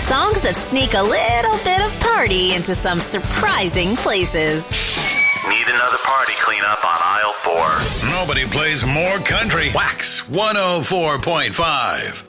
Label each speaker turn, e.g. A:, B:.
A: Songs that sneak a little bit of party into some surprising places.
B: Need another party cleanup on aisle 4.
C: Nobody plays more country. Wax 104.5.